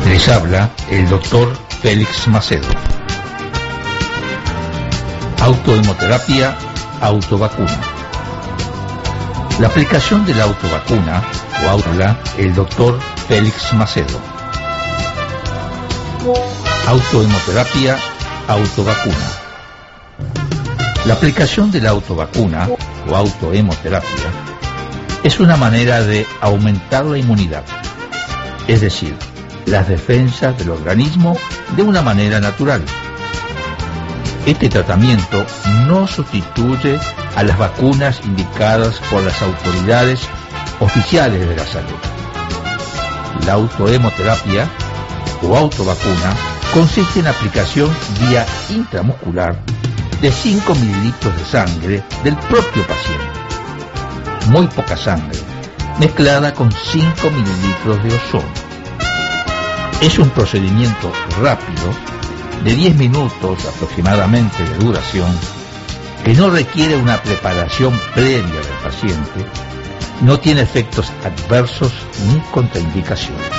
Les habla el doctor Félix Macedo. Autohemoterapia, autovacuna. La aplicación de la autovacuna, o habla el doctor Félix Macedo. Autohemoterapia, autovacuna. La aplicación de la autovacuna, o autohemoterapia, es una manera de aumentar la inmunidad, es decir, las defensas del organismo de una manera natural. Este tratamiento no sustituye a las vacunas indicadas por las autoridades oficiales de la salud. La autohemoterapia o autovacuna consiste en la aplicación vía intramuscular de 5 mililitros de sangre del propio paciente, muy poca sangre, mezclada con 5 mililitros de ozono. Es un procedimiento rápido, de 10 minutos aproximadamente de duración, que no requiere una preparación previa del paciente, no tiene efectos adversos ni contraindicaciones.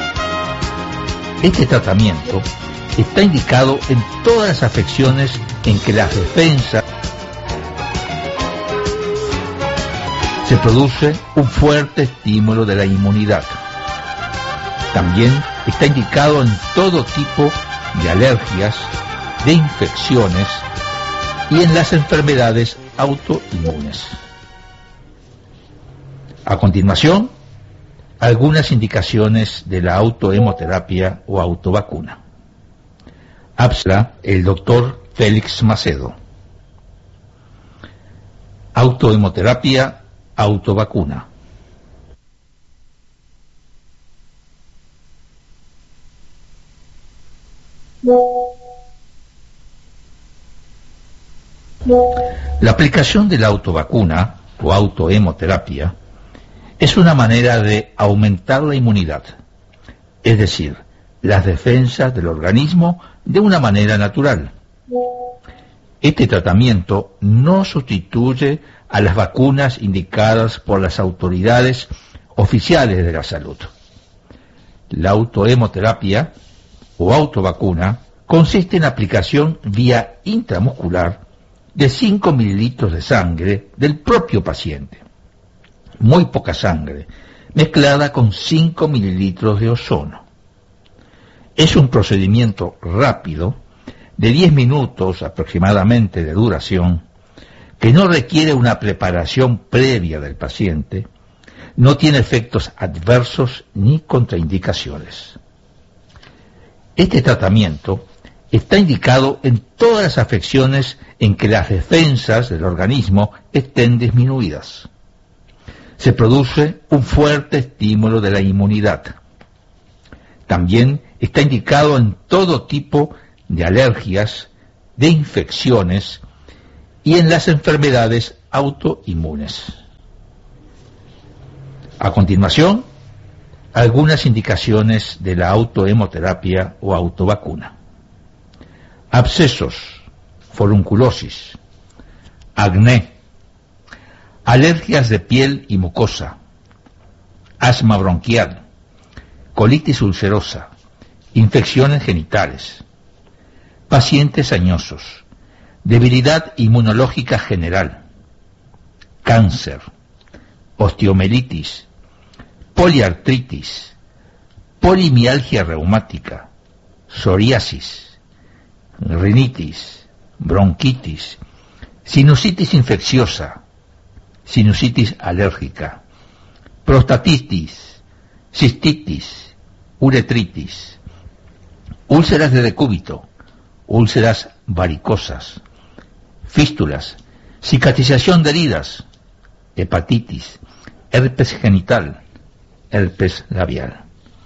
Este tratamiento está indicado en todas las afecciones en que las defensas se produce un fuerte estímulo de la inmunidad. También está indicado en todo tipo de alergias, de infecciones y en las enfermedades autoinmunes. A continuación, algunas indicaciones de la autohemoterapia o autovacuna. Habla el doctor Félix Macedo. Autohemoterapia, autovacuna. La aplicación de la autovacuna o autohemoterapia es una manera de aumentar la inmunidad, es decir, las defensas del organismo de una manera natural. Este tratamiento no sustituye a las vacunas indicadas por las autoridades oficiales de la salud. La autohemoterapia o autovacuna consiste en la aplicación vía intramuscular de 5 mililitros de sangre del propio paciente, muy poca sangre, mezclada con 5 mililitros de ozono. Es un procedimiento rápido, de 10 minutos aproximadamente de duración, que no requiere una preparación previa del paciente, no tiene efectos adversos ni contraindicaciones. Este tratamiento está indicado en todas las afecciones en que las defensas del organismo estén disminuidas. Se produce un fuerte estímulo de la inmunidad. También está indicado en todo tipo de alergias, de infecciones y en las enfermedades autoinmunes. A continuación, algunas indicaciones de la autohemoterapia o autovacuna. Abscesos, forunculosis, acné, alergias de piel y mucosa, asma bronquial, colitis ulcerosa, infecciones genitales, pacientes añosos, debilidad inmunológica general, cáncer, osteomelitis, poliartritis, polimialgia reumática, psoriasis, rinitis, bronquitis, sinusitis infecciosa, sinusitis alérgica, prostatitis, cistitis, uretritis, úlceras de decúbito, úlceras varicosas, fístulas, cicatrización de heridas, hepatitis, herpes genital, herpes labial.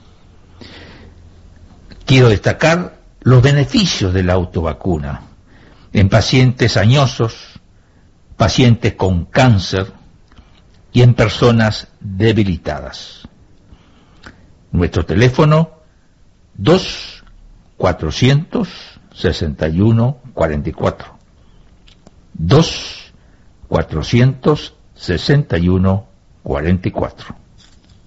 Quiero destacar los beneficios de la autovacuna en pacientes añosos, pacientes con cáncer y en personas debilitadas. Nuestro teléfono 2-461-44. 2-461-44.